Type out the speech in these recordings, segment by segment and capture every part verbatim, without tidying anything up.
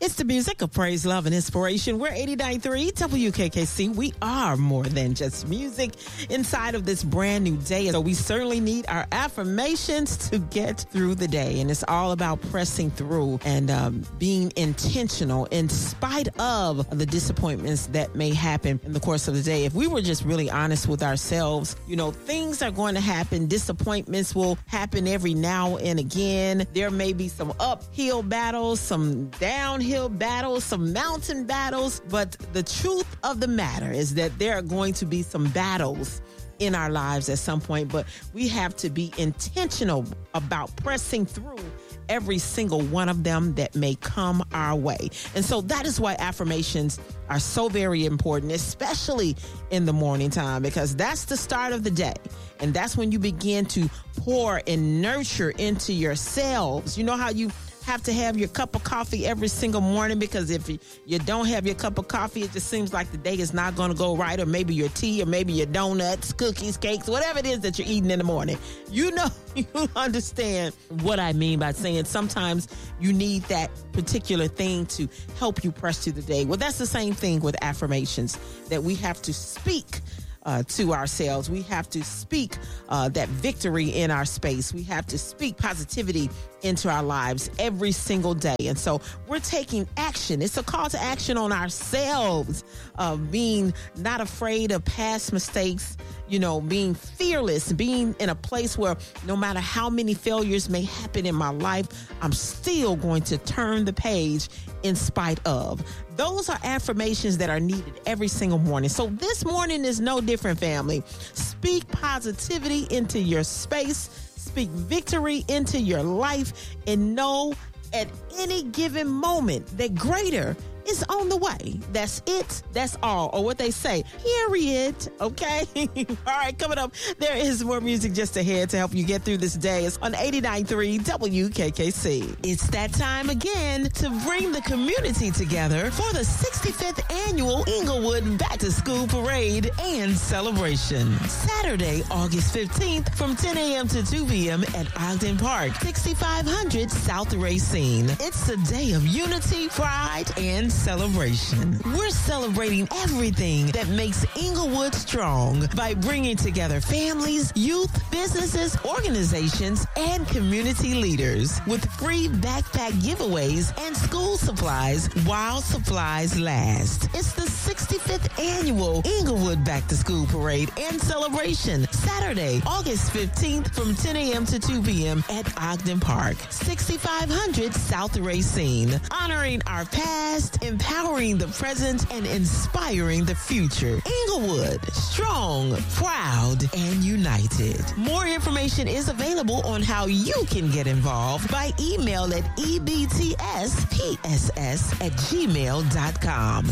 It's the music of praise, love, and inspiration. We're eighty-nine point three W K K C. We are more than just music inside of this brand new day. So we certainly need our affirmations to get through the day. And it's all about pressing through and um, being intentional in spite of the disappointments that may happen in the course of the day. If we were just really honest with ourselves, you know, things are going to happen. Disappointments will happen every now and again. There may be some uphill battles, some downhill battles, some mountain battles. But the truth of the matter is that there are going to be some battles in our lives at some point, but we have to be intentional about pressing through every single one of them that may come our way. And so that is why affirmations are so very important, especially in the morning time, because that's the start of the day. And that's when you begin to pour and nurture into yourselves. You know how you have to have your cup of coffee every single morning, because if you, you don't have your cup of coffee, it just seems like the day is not going to go right, or maybe your tea, or maybe your donuts, cookies, cakes, whatever it is that you're eating in the morning. You know, you understand what I mean by saying sometimes you need that particular thing to help you press through the day. Well, that's the same thing with affirmations, that we have to speak Uh, to ourselves. We have to speak uh, that victory in our space. We have to speak positivity into our lives every single day. And so we're taking action. It's a call to action on ourselves, uh, being not afraid of past mistakes, you know, being fearless, being in a place where no matter how many failures may happen in my life, I'm still going to turn the page in spite of. Those are affirmations that are needed every single morning. So this morning is no different, family. Speak positivity into your space. Speak victory into your life, and know at any given moment that greater is on the way. That's it. That's all. Or what they say, period. Okay? All right, coming up, there is more music just ahead to help you get through this day. It's on eighty-nine point three W K K C. It's that time again to bring the community together for the sixty-fifth annual Inglewood Back to School Parade and Celebration. Saturday, August fifteenth from ten a.m. to two p.m. at Ogden Park, sixty-five hundred South Racine. It's a day of unity, pride, and celebration. We're celebrating everything that makes Inglewood strong by bringing together families, youth, businesses, organizations, and community leaders with free backpack giveaways and school supplies while supplies last. It's the sixty-fifth annual Inglewood Back to School Parade and Celebration, Saturday, August fifteenth from ten a.m. to two p.m. at Ogden Park, sixty-five hundred South Racine, honoring our past, empowering the present, and inspiring the future. Inglewood, strong, proud, and united. More information is available on how you can get involved by email at e b t s p s s at gmail dot com.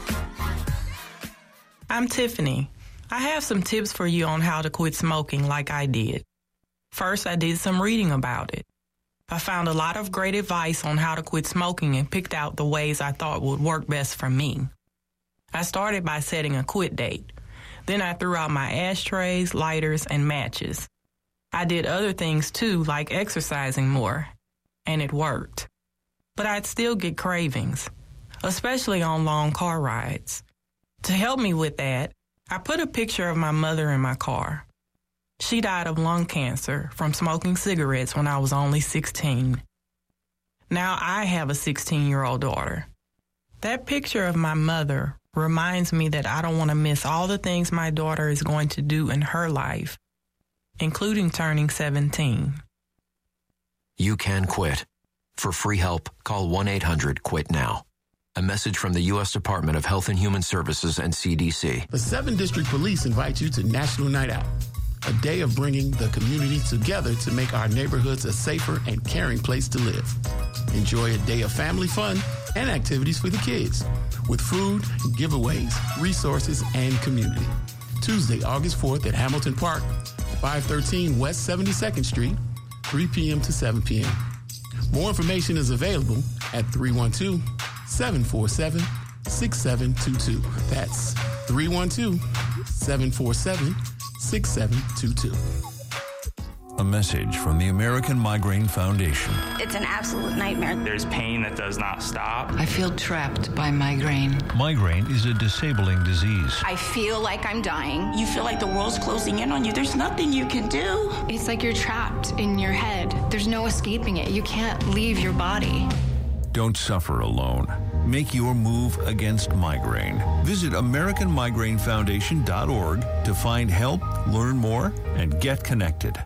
I'm Tiffany. I have some tips for you on how to quit smoking like I did. First, I did some reading about it. I found a lot of great advice on how to quit smoking and picked out the ways I thought would work best for me. I started by setting a quit date. Then I threw out my ashtrays, lighters, and matches. I did other things too, like exercising more, and it worked. But I'd still get cravings, especially on long car rides. To help me with that, I put a picture of my mother in my car. She died of lung cancer from smoking cigarettes when I was only sixteen. Now I have a sixteen-year-old daughter. That picture of my mother reminds me that I don't want to miss all the things my daughter is going to do in her life, including turning seventeen. You can quit. For free help, call one eight hundred quit now. A message from the U S Department of Health and Human Services and C D C. The seventh District Police invite you to National Night Out, a day of bringing the community together to make our neighborhoods a safer and caring place to live. Enjoy a day of family fun and activities for the kids, with food, giveaways, resources, and community. Tuesday, August fourth at Hamilton Park, five thirteen West seventy-second Street, three p.m. to seven p.m. More information is available at three one two, seven four seven, six seven two two. That's three one two, seven four seven, six seven two two. A message from the American Migraine Foundation. It's an absolute nightmare. There's pain that does not stop. I feel trapped by migraine. Migraine is a disabling disease. I feel like I'm dying. You feel like the world's closing in on you. There's nothing you can do. It's like you're trapped in your head. There's no escaping it. You can't leave your body. Don't suffer alone. Make your move against migraine. Visit American Migraine Foundation dot org to find help, learn more, and get connected.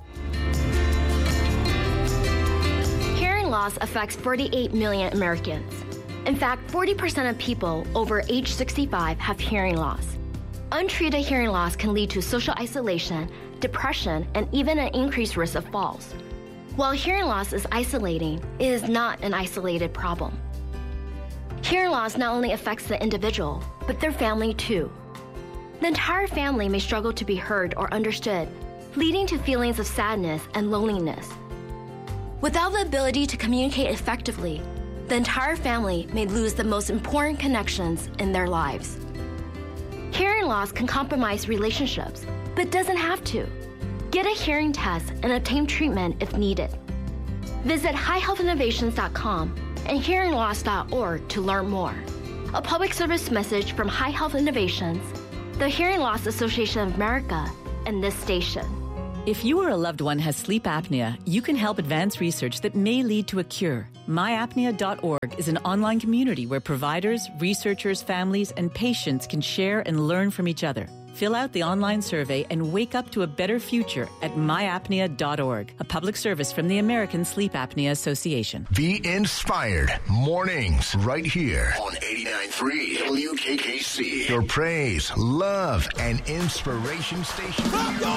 Hearing loss affects forty-eight million Americans. In fact, forty percent of people over age sixty-five have hearing loss. Untreated hearing loss can lead to social isolation, depression, and even an increased risk of falls. While hearing loss is isolating, it is not an isolated problem. Hearing loss not only affects the individual, but their family too. The entire family may struggle to be heard or understood, leading to feelings of sadness and loneliness. Without the ability to communicate effectively, the entire family may lose the most important connections in their lives. Hearing loss can compromise relationships, but doesn't have to. Get a hearing test and obtain treatment if needed. Visit high health innovations dot com and hearing loss dot org to learn more. A public service message from High Health Innovations, the Hearing Loss Association of America, and this station. If you or a loved one has sleep apnea, you can help advance research that may lead to a cure. my apnea dot org is an online community where providers, researchers, families, and patients can share and learn from each other. Fill out the online survey and wake up to a better future at my apnea dot org, a public service from the American Sleep Apnea Association. Be inspired mornings right here on eighty-nine point three W K K C. Your praise, love, and inspiration station.